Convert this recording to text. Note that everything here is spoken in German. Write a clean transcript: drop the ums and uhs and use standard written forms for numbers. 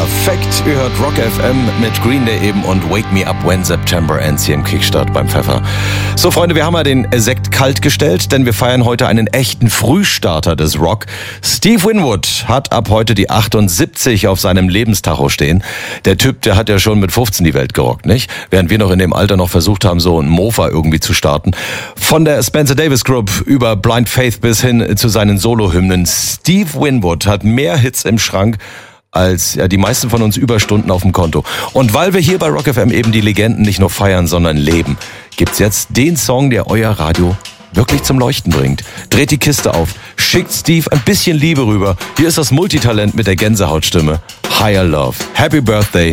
Perfekt, ihr hört Rock FM mit Green Day eben und Wake Me Up When September Ends hier im Kickstart beim Pfeffer. So Freunde, wir haben ja den Sekt kalt gestellt, denn wir feiern heute einen echten Frühstarter des Rock. Steve Winwood hat ab heute die 78 auf seinem Lebenstacho stehen. Der Typ, der hat ja schon mit 15 die Welt gerockt, nicht? Während wir noch in dem Alter noch versucht haben, so ein Mofa irgendwie zu starten. Von der Spencer Davis Group über Blind Faith bis hin zu seinen Solo-Hymnen. Steve Winwood hat mehr Hits im Schrank als die meisten von uns Überstunden auf dem Konto. Und weil wir hier bei Rock FM eben die Legenden nicht nur feiern, sondern leben, gibt's jetzt den Song, der euer Radio wirklich zum Leuchten bringt. Dreht die Kiste auf, schickt Steve ein bisschen Liebe rüber. Hier ist das Multitalent mit der Gänsehautstimme. Higher Love. Happy Birthday,